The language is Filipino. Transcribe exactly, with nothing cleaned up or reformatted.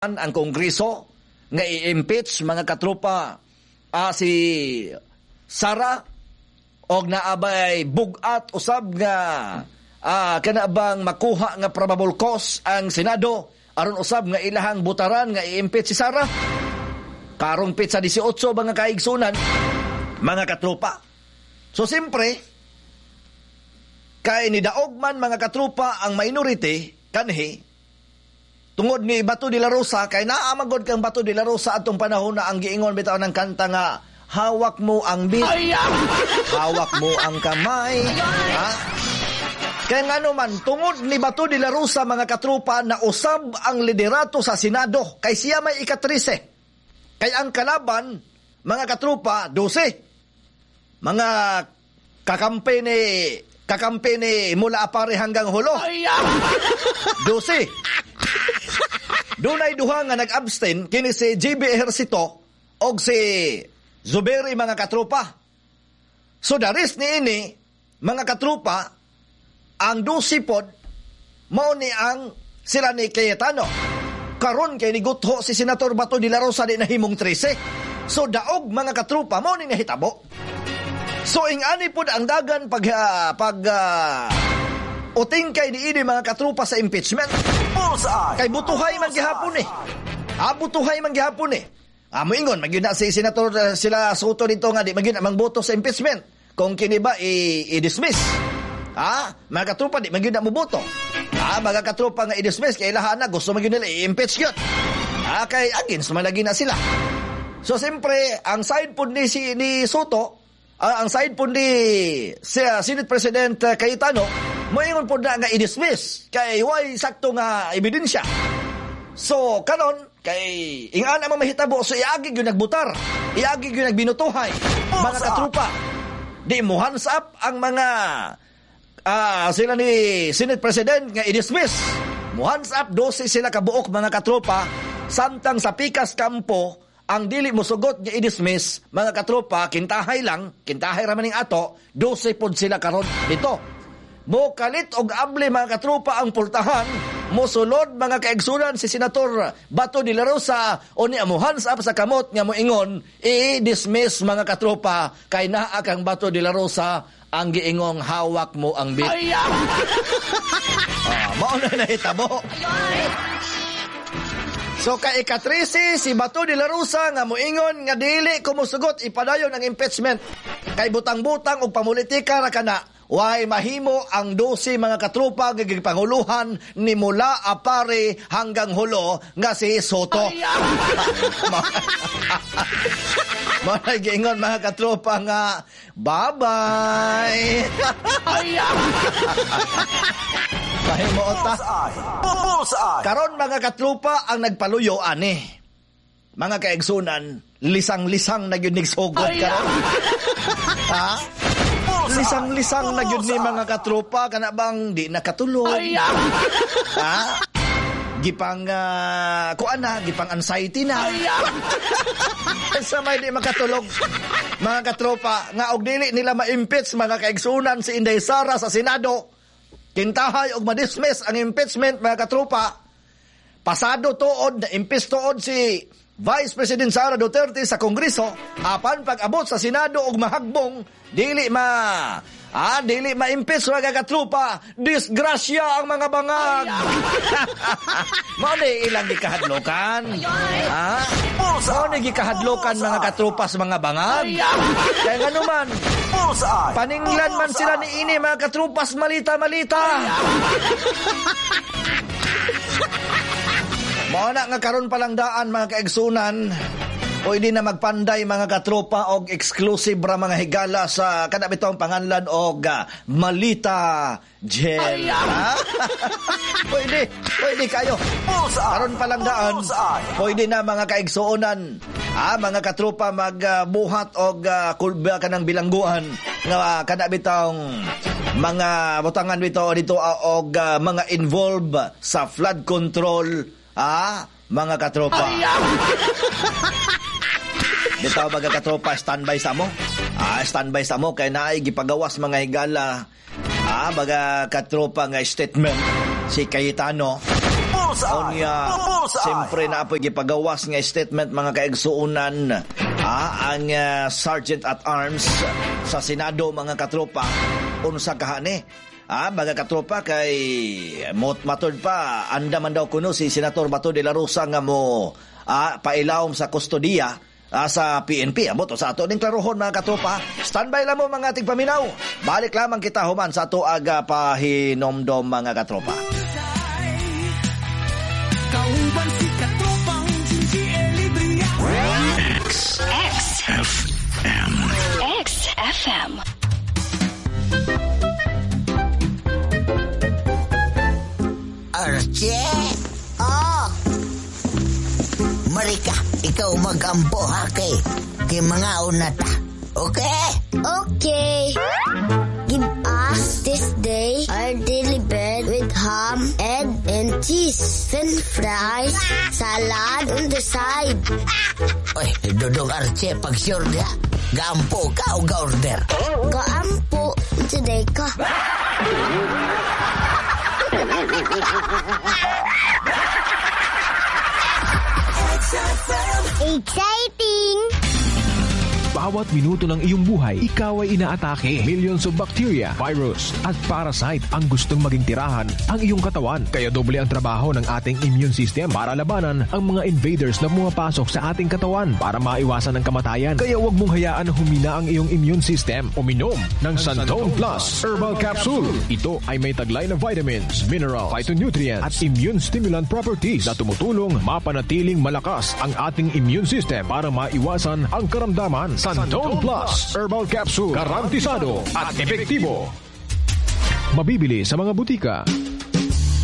ang Kongreso nga i-impeach mga katropa ah, si Sara og naabay bugat usab nga ah, kana bang makuha nga probable cause ang Senado aron usab nga ilahang butaran nga i-impeach si Sara karong pitsa eighteen mga kaigsunan mga katropa. So simpre kay nidaog man mga katropa ang minority kanhi tungod ni Bato de la Rosa, kay naamagod kang Bato de la Rosa atong panahon na ang giingon bitaw ng kanta nga, hawak mo ang bit, hawak mo ang kamay. Ha? Kaya nga naman, tungod ni Bato de la Rosa, mga katropa, na usab ang liderato sa Senado, kay siya may ikatrise. Kaya ang kalaban, mga katropa, dose. Mga kakampi ni, kakampi ni mula apare hanggang hulo. Dose. Dunay duha nga nag-abstain kini si J B Ejercito og si Zuberi mga katropa. So daris ni ini mga katropa ang dusipod mao ni ang sila ni Cayetano. Karon kay nigutho si Senator Bato de la Rosa di nahimong trese. So daog mga katropa mao ni nahitabo. So ingani pud ang dagan pag uh, pag uh, uting kay diini mga katropa sa impeachment. Kay butuhay man gihapon eh. Ah, butuhay man gihapon eh. Ah, moingon magyud na si Senator uh, sila Soto dito nga di magyud na mangboto sa impeachment. Kung kini ba i-dismiss. Ah, mga katropa di magyud na moboto. Ah, mga katropa nga i-dismiss kay ilahan na gusto magyud nila i-impeach gyud. Ah, kay against man lagi na sila. So siyempre, ang side pud ni si ni Soto, uh, ang side pud ni si uh, Senate President uh, Cayetano moingon po na nga i-dismiss kay way sakto nga ebidensya. So, kanon, kay ingana mang mahitabo, so iagig yung nagbutar, iagig yung nagbinutuhay, mga katropa. Di mo hands up ang mga uh, sila ni Senate President nga i-dismiss. Mo hands up, dose sila kabuok mga katropa, samtang sa pikas kampo, ang dili mo sugot nga i-dismiss, mga katropa, kintahay lang, kintahay ramaning ato, dose pod sila karon dito. Mo kalit og able mga katropa ang pultahan, mo sulod mga kaigsunan si Senator Bato de la Rosa o ni mo hands up sa kamot nga mo ingon i-dismiss mga katropa kay naa kang Bato de la Rosa ang giingong hawak mo ang bit. Ah, mao na nahitabo. So kay ikatrisi si Bato de la Rosa nga moingon nga dili kumusugot ipadayon ang impeachment kay butang-butang og pamulitika ra kana. Way mahimo ang dosi mga katropa gigipanguluhan ni mula apare hanggang hulo nga si Soto. Mga giingon mga katropa nga bye-bye. Mahimo ta. Karon mga katropa ang nagpaluyo ani. Mga kaigsunan, lisang-lisang na gyud nigsugod karon. Ha? Lisang-lisang na yun ni mga katropa kana bang di nakatulog. Ha? Gipang uh, kuan na, gipang anxiety na. Sa may di makatulog mga katropa nga og dili nila ma-impeach mga kaigsunan si Inday Sara sa Senado. Kintahay og ma-dismiss ang impeachment mga katropa. Pasado tuod na impeach tuod si Vice President Sara Duterte sa Kongreso, apan pag-abot sa Senado og mahagbong, dili ma ah, dili ma-impeach mga katropa, disgrasya ang mga bangag. Mao ni ilang gikahadlokan. Ha? Mao ni gikahadlokan mga katropa sa mga bangag. Kaya nga naman, paninglan man sila ni ini mga katropas malita-malita. Mao na nga karon palang daan mga kaigsunan, pwede na magpanday mga katropa og exclusive ra mga higala sa kada bitong panganlan og uh, Malita Gel. Pwede, pwede kayo. Karon palang daan, pwede na mga kaigsuonan, ah, mga katropa magbuhat uh, og uh, kulba kanang bilangguan nga uh, kada bitong mga butangan bitaw dito uh, og uh, mga involved sa flood control. Ah, mga katropa. Bitaw mga katropa, standby sa mo. Ah, standby sa mo kay naay gipagawas mga higala. Ah, mga katropa nga statement si Cayetano. Onya, siyempre na apoy gipagawas nga statement mga kaigsuunan ah, ang uh, Sergeant at Arms sa Senado mga katropa. Unsa kahani? Ah, mga katropa kay mot matod pa anda man daw kuno si Senator Bato de la Rosa nga mo ah, pailawom sa kustodiya ah, sa P N P. Amo to sa ato ning klarohon mga katropa. Standby lang mo mga ating paminaw. Balik lamang kita human sa ato aga pahinomdom mga katropa. Kauban si katropang G L X X F M X F M. Archie! Oh! Marika, ikaw mag-ampo ha kay, kay mga unata. Okay? Okay. Give us this day our daily bread with ham, egg, and cheese, french fries, salad on the side. Oy, Dodong Archie, pag sure niya, gaampo ka o ga-order? Gaampo today ka. Exciting! Bawat minuto ng iyong buhay, ikaw ay inaatake. Millions of bacteria, virus, at parasite ang gustong maging tirahan ang iyong katawan. Kaya doble ang trabaho ng ating immune system para labanan ang mga invaders na pumapasok sa ating katawan para maiwasan ang kamatayan. Kaya huwag mong hayaan na humina ang iyong immune system. Uminom ng Santone Plus Herbal Capsule. Ito ay may taglay na vitamins, mineral, phytonutrients, at immune stimulant properties na tumutulong mapanatiling malakas ang ating immune system para maiwasan ang karamdaman. Santone Plus Herbal Capsule. Garantisado at epektibo. Mabibili sa mga butika.